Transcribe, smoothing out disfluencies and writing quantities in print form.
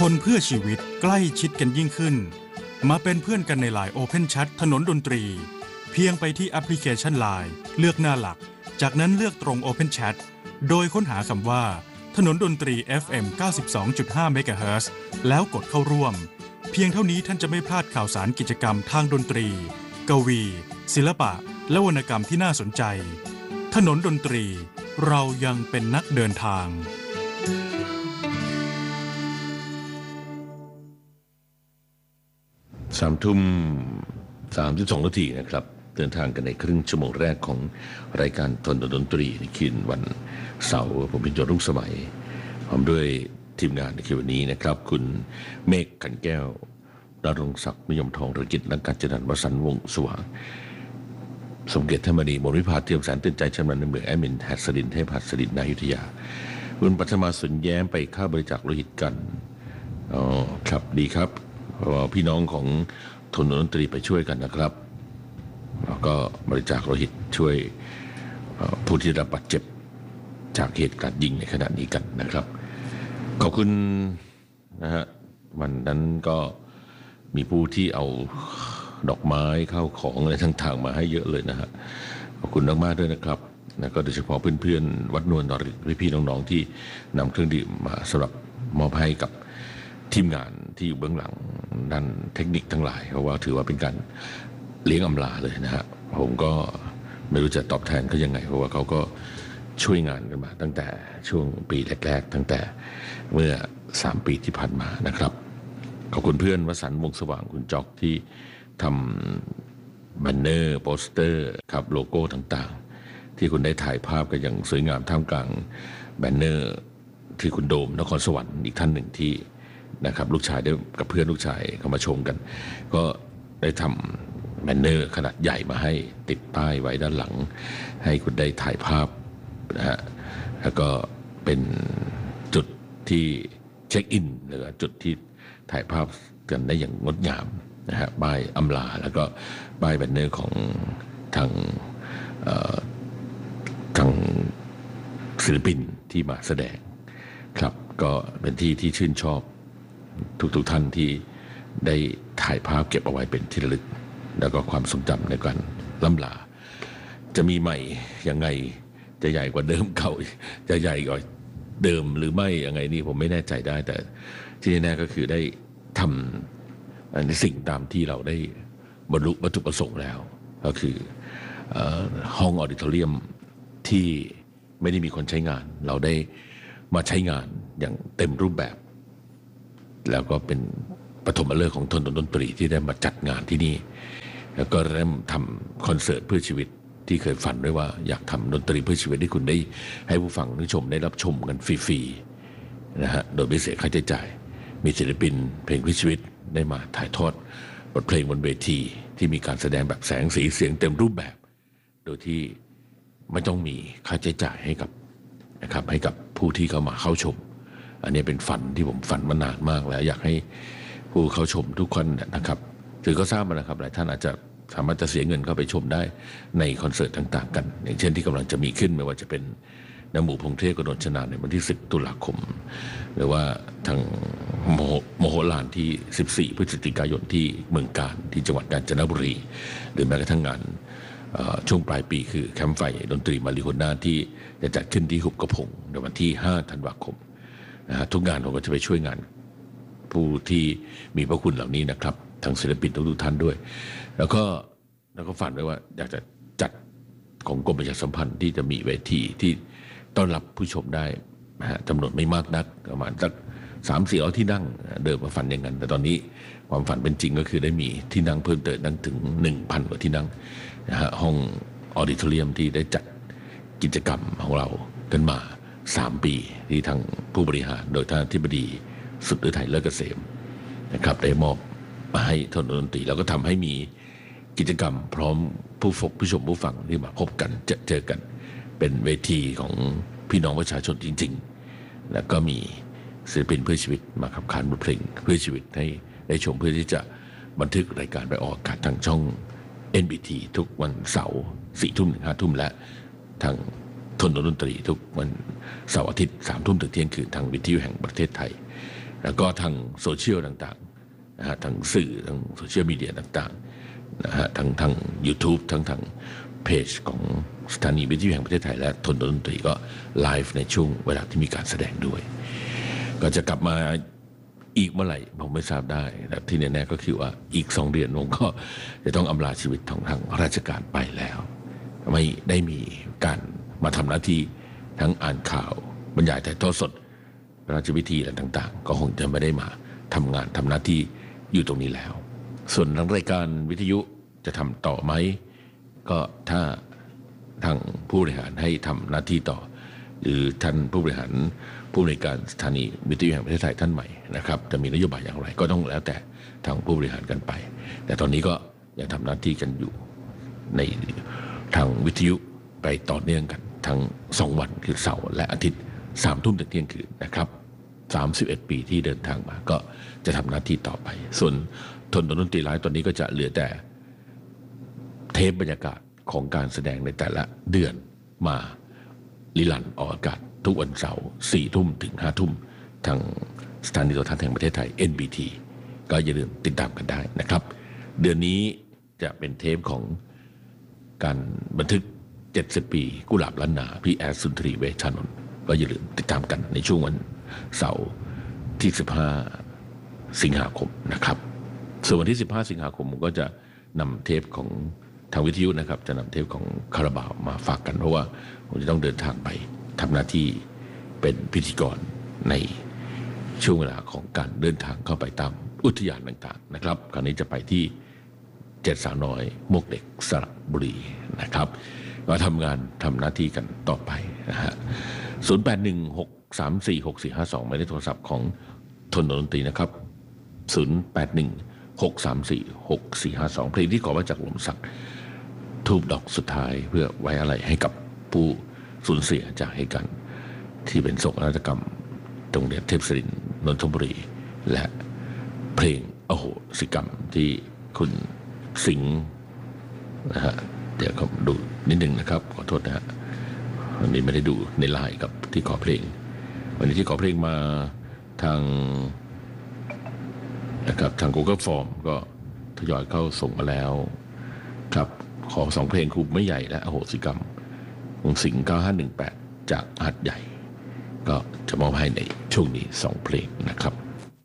คนเพื่อชีวิตใกล้ชิดกันยิ่งขึ้นมาเป็นเพื่อนกันใน LINE Open Chat ถนนดนตรีเพียงไปที่แอปพลิเคชัน LINE เลือกหน้าหลักจากนั้นเลือกตรง Open Chat โดยค้นหาคำว่าถนนดนตรี FM 92.5 MHz แล้วกดเข้าร่วมเพียงเท่านี้ท่านจะไม่พลาดข่าวสารกิจกรรมทางดนตรีกวี ศิลปะและวรรณกรรมที่น่าสนใจถนนดนตรีเรายังเป็นนักเดินทาง 3:32 นาทีนะครับเดินทางกันในครึ่งชั่วโมงแรกของรายการถนนดนตรีในคืนวันเสาร์ผมเป็นโจรุ่งสมัยพร้อมด้วยทีมงานในคืนวันนี้นะครับคุณเมฆขันแก้วดารงศักดิ์นิยมทองเรืองกิจและการจัดวสันต์วงศ์สว่างสมเด็จธรรมนีมนวิภาเตรียมสารเตือนใจชำนาญในเมืองแอดมินหัสดินเทพหัสดินนายุทธยาคุณปัทมาสุนแย้มไปค่าบริจาคโลหิตกันครับดีครับพี่น้องของถนนดนตรีไปช่วยกันนะครับแล้วก็บริจาคโลหิตช่วยผู้ที่ได้รับบาดเจ็บจากเหตุการณ์ยิงในขณะนี้กันนะครับขอบคุณนะฮะวันนั้นก็มีผู้ที่เอาดอกไม้ข้าวของอะไรต่างๆมาให้เยอะเลยนะฮะขอบคุณมากๆด้วยนะครับแล้วก็โดยเฉพาะเพื่อนๆวัดนวลนรพี่ๆน้องๆที่นำเครื่องดื่มมาสำหรับมอบให้กับทีมงานที่อยู่เบื้องหลังด้านเทคนิคทั้งหลายเพราะว่าถือว่าเป็นการเลี้ยงอำลาเลยนะฮะผมก็ไม่รู้จะตอบแทนเขายังไงเพราะว่าเขาก็ช่วยงานกันมาตั้งแต่ช่วงปีแรกๆตั้งแต่เมื่อ3 ปีที่ผ่านมานะครับขอบคุณเพื่อนวสันต์วงศ์สว่างคุณจ๊อกที่ทำแบนเนอร์โปสเตอร์ครับโลโก้ต่างๆที่คุณได้ถ่ายภาพกันอย่างสวยงามท่ามกลางแบนเนอร์ที่คุณโดมนครสวรรค์อีกท่านหนึ่งที่นะครับลูกชายได้กับเพื่อนลูกชายเข้ามาชมกันก็ได้ทำแบนเนอร์ขนาดใหญ่มาให้ติดป้ายไว้ด้านหลังให้คุณได้ถ่ายภาพนะฮะแล้วก็เป็นจุดที่เช็คอินหรือจุดที่ถ่ายภาพกันได้อย่างงดงามนะฮะป้ายอำลาแล้วก็ป้ายแบนเนอร์ของทางศิลปินที่มาแสดงครับก็เป็นที่ชื่นชอบทุกท่านที่ได้ถ่ายภาพเก็บเอาไว้เป็นที่ระลึกแล้วก็ความทรงจำในการล่ำลาจะมีใหม่ยังไงจะใหญ่กว่าเดิมเก่าจะใหญ่กว่าเดิมหรือไม่ยังไงนี่ผมไม่แน่ใจได้แต่ที่แน่ๆก็คือได้ทำในสิ่งตามที่เราได้บรรลุวัตถุประสงค์แล้วก็คือห้องออดิทอเรียมที่ไม่ได้มีคนใช้งานเราได้มาใช้งานอย่างเต็มรูปแบบแล้วก็เป็นปฐมฤกษ์ของถนนดนตรีที่ได้มาจัดงานที่นี่แล้วก็เริ่มทำคอนเสิร์ตเพื่อชีวิตที่เคยฝันไว้ว่าอยากทำดนตรีเพื่อชีวิตที่คุณได้ให้ผู้ฟังผู้ชมได้รับชมกันฟรีๆนะฮะโดยไม่เสียค่าใช้จ่ายมีศิลปินเพลงเพื่อชีวิตได้มาถ่ายทอดบทเพลงบนเวทีที่มีการแสดงแบบแสงสีเสียงเต็มรูปแบบโดยที่ไม่ต้องมีค่าใช้จ่ายให้กับนะครับให้กับผู้ที่เข้ามาเข้าชมอันนี้เป็นฝันที่ผมฝันมานานมากแล้วอยากให้ผู้เข้าชมทุกคนนะครับคือก็ทราบมานะครับหลายท่านอาจจะสามารถจะเสียเงินเข้าไปชมได้ในคอนเสิร์ตต่างๆกันอย่างเช่นที่กำลังจะมีขึ้นไม่ว่าจะเป็นน้ำหมู่พงเทพกนกชนาในวันที่10 ตุลาคมหรือว่าทางโมโหลานที่14 พฤศจิกายนที่เมืองกาญที่จังหวัดกาญจนบุรีหรือแม้กระทั่งงานช่วงปลายปีคือแคมป์ไฟดนตรีมาริโฮน่าที่จะจัดขึ้นที่หุบกระพงในวันที่5 ธันวาคมทุกงานผมก็จะไปช่วยงานผู้ที่มีพระคุณเหล่านี้นะครับทั้งศิลปินทุกท่านด้วยแล้วก็ฝันไว้ว่าอยากจะจัดของกรมประชาสัมพันธ์ที่จะมีเวทีที่ต้อนรับผู้ชมได้จำนวนไม่มากนักประมาณสัก300-400 ที่นั่งเดิมมาฝันอย่างนั้นแต่ตอนนี้ความฝันเป็นจริงก็คือได้มีที่นั่งเพิ่มเติมนั่งถึง 1,000 กว่าที่นั่งนะฮะห้องออดิทอเรียมที่ได้จัดกิจกรรมของเรากันมา3 ปีที่ทางผู้บริหารโดยท่านอธิบดีสุดฤทัยเลิศเกษมนะครับได้มอบมาให้ถนนดนตรีแล้วก็ทำให้มีกิจกรรมพร้อมผู้ชมผู้ฟังที่มาพบกันเจอกันเป็นเวทีของพี่น้องประชาชนจริงๆแล้วก็มีศิลปินเพื่อชีวิตมาขับขานบทเพลงเพื่อชีวิตให้ได้ชมเพื่อที่จะบันทึกรายการไปออกอากาศทางช่อง NBT ทุกวันเสาร์ 4 ทุ่มถึง 5 ทุ่มและทางถนนดนตรีทุกวันเสาร์อาทิตย์ 3 ทุ่มถึงเที่ยงคืนทางวิทยุแห่งประเทศไทยแล้วก็ทางโซเชียลต่างๆนะฮะทางสื่อทางโซเชียลมีเดียต่างๆนะฮะทาง YouTube ทางเพจของสถานีวิทยุแห่งประเทศไทยและทนดนตรีก็ไลฟ์ในช่วงเวลาที่มีการแสดงด้วยก็จะกลับมาอีกเมื่อไหร่ผมไม่ทราบได้แต่ที่แน่ๆก็คือว่าอีก2 เดือนผมก็จะต้องอำลาชีวิตของทางราชการไปแล้วไม่ได้มีการมาทำหน้าที่ทั้งอ่านข่าวบรรยายถ่ายทอดสดพระราชพิธีอะไรต่างๆก็คงจะไม่ได้มาทำงานทำหน้าที่อยู่ตรงนี้แล้วส่วนทางรายการวิทยุจะทำต่อไหมก็ถ้าทางผู้บริหารให้ทำหน้าที่ต่อหรือท่านผู้บริหารผู้อำนวยการสถานีวิทยุแห่งประเทศไทยท่านใหม่นะครับจะมีนโยบายอย่างไรก็ต้องแล้วแต่ทางผู้บริหารกันไป แต่ตอนนี้ก็ยังทำหน้าที่กันอยู่ในทางวิทยุไปต่อเนื่องกันทั้ง2 วันคือเสาร์และอาทิตย์3 ทุ่มถึงเที่ยงคืนนะครับ31 ปีที่เดินทางมาก็จะทำหน้าที่ต่อไปส่วนทนดนตรีไลฟ์ตอนนี้ก็จะเหลือแต่เทปบรรยากาศของการแสดงในแต่ละเดือนมารีลันออกอากาศทุกวันเสาร์4 ทุ่มถึง5 ทุ่มทางสถานีโทรทัศน์แห่งประเทศไทย NBT ก็อย่าลืมติดตามกันได้นะครับเดือนนี้จะเป็นเทปของการบันทึก70 ปีกุหลาบล้านนาพี่แอดสุนทรีเวชชานนท์ก็อย่าลืมติดตามกันในช่วงวันเสาร์ที่15 สิงหาคมนะครับส่วนวันที่15 สิงหาคมผมก็จะนำเทปของทางวิทยุนะครับจะนำเทปของคาราบาวมาฝากกันเพราะว่าผมจะต้องเดินทางไปทำหน้าที่เป็นพิธีกรในช่วงเวลาของการเดินทางเข้าไปตามอุทยานต่างๆนะครับคราวนี้จะไปที่7 สาวน้อยมวกเหล็กสระบุรีนะครับก็ทำงานทำหน้าที่กันต่อไปนะฮะ0816346452หมายเลขโทรศัพท์ของทนดนตรีนะครับ0816346452เพลงที่ขอมาจากลมสักทูบดอกสุดท้ายเพื่อไว้อะไรให้กับผู้สูญเสียจากเหตุการณ์ที่เป็นโศกนาฏกรรมโรงเรียนเทพศิรินทร์นนทบุรีและเพลงอโหสิกรรมที่คุณสิงห์นะฮะเดี๋ยวผมดูนิดนึงนะครับขอโทษนะฮะวันนี้ไม่ได้ดูในไลน์กับที่ขอเพลงวันนี้ที่ขอเพลงมาทางนะครับทาง Google Form ก็ทยอยเข้าส่งมาแล้วครับขอ2 เพลงครูไม่ใหญ่และอโหสิกรรมของสิงห์9518จากหัดใหญ่ก็จะมอบให้ในช่วงนี้2 เพลงนะครับ